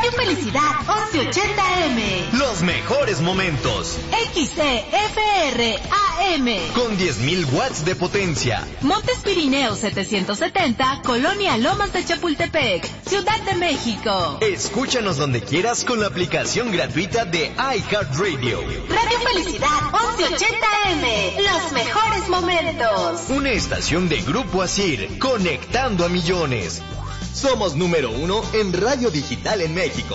Radio Felicidad 1180M. Los mejores momentos. XCFR AM. Con 10.000 watts de potencia. Montes Pirineos 770, Colonia Lomas de Chapultepec, Ciudad de México. Escúchanos donde quieras con la aplicación gratuita de iHeartRadio. Radio Felicidad 1180M. Los mejores momentos. Una estación de Grupo Asir, conectando a millones. Somos número 1 en radio digital en México.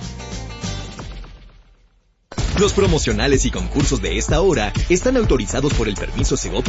Los promocionales y concursos de esta hora están autorizados por el permiso Segov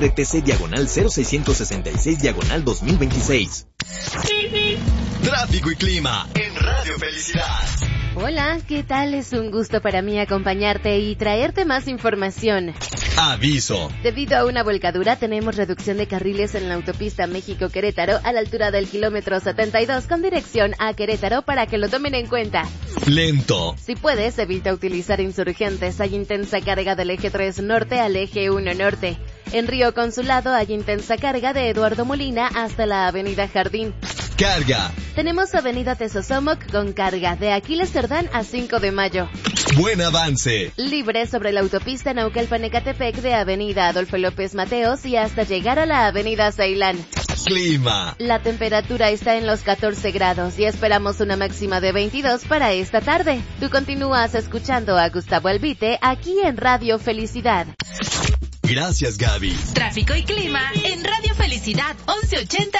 DGRTC/0666/2026. Tráfico y clima en Radio Felicidad. Hola, ¿qué tal? Es un gusto para mí acompañarte y traerte más información. Aviso. Debido a una volcadura, tenemos reducción de carriles en la autopista México-Querétaro a la altura del kilómetro 72 con dirección a Querétaro para que lo tomen en cuenta. Lento. Si puedes, evita utilizar insurgentes. Hay intensa carga del eje 3 norte al eje 1 norte. En Río Consulado hay intensa carga de Eduardo Molina hasta la avenida Jardín. Carga. Tenemos avenida Tezosomoc con carga de Aquiles Cerdán a 5 de mayo. Buen avance. Libre sobre la autopista Naucalpan-Ecatepec de avenida Adolfo López Mateos y hasta llegar a la avenida Ceilán. Clima. La temperatura está en los 14 grados y esperamos una máxima de 22 para esta tarde. Tú continúas escuchando a Gustavo Albite aquí en Radio Felicidad. Gracias, Gaby. Tráfico y clima en Radio Felicidad 1180.